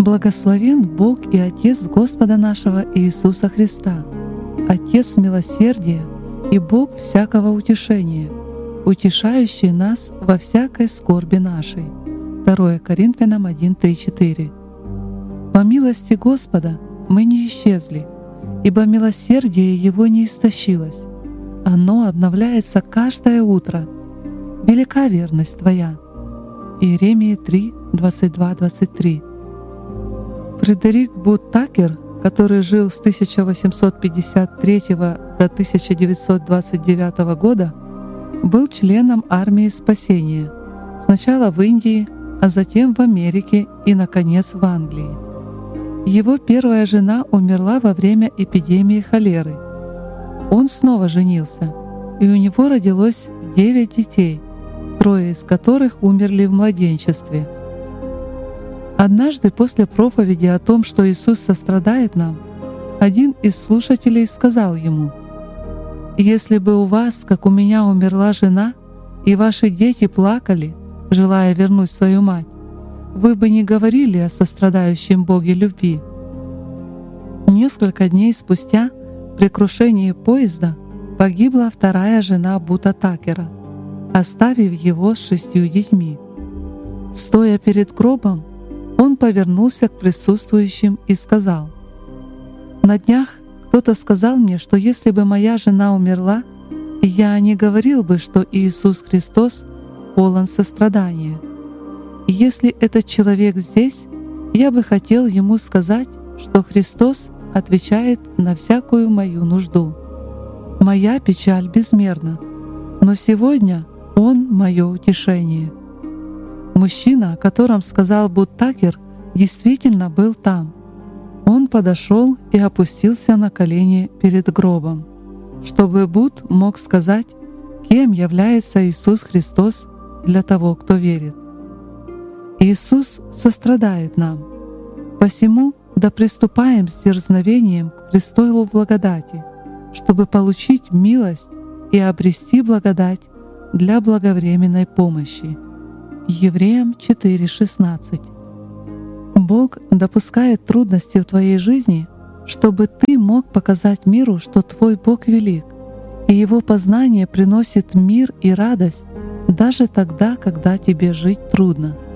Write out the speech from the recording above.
Благословен Бог и Отец Господа нашего Иисуса Христа, Отец милосердия и Бог всякого утешения, утешающий нас во всякой скорби нашей. 2 Коринфянам 1:3-4. По милости Господа мы не исчезли, ибо милосердие Его не истощилось. Оно обновляется каждое утро. Велика верность Твоя. Иеремии 3:22-23. Фредерик Бут-Такер, который жил с 1853 до 1929 года, был членом армии спасения, сначала в Индии, а затем в Америке и, наконец, в Англии. Его первая жена умерла во время эпидемии холеры. Он снова женился, и у него родилось 9 детей, 3 из которых умерли в младенчестве. Однажды после проповеди о том, что Иисус сострадает нам, один из слушателей сказал ему: «Если бы у вас, как у меня, умерла жена, и ваши дети плакали, желая вернуть свою мать, вы бы не говорили о сострадающем Боге любви». Несколько дней спустя при крушении поезда погибла вторая жена Бута Такера, оставив его с 6 детьми. Стоя перед гробом, он повернулся к присутствующим и сказал: «На днях кто-то сказал мне, что если бы моя жена умерла, я не говорил бы, что Иисус Христос полон сострадания. И если этот человек здесь, я бы хотел ему сказать, что Христос отвечает на всякую мою нужду. Моя печаль безмерна, но сегодня Он — мое утешение». Мужчина, о котором сказал Бут-Такер, действительно был там. Он подошел и опустился на колени перед гробом, чтобы Бут мог сказать, кем является Иисус Христос для того, кто верит. Иисус сострадает нам. Посему да приступаем с дерзновением к престолу благодати, чтобы получить милость и обрести благодать для благовременной помощи. Евреям 4:16. Бог допускает трудности в твоей жизни, чтобы ты мог показать миру, что твой Бог велик, и Его познание приносит мир и радость даже тогда, когда тебе жить трудно.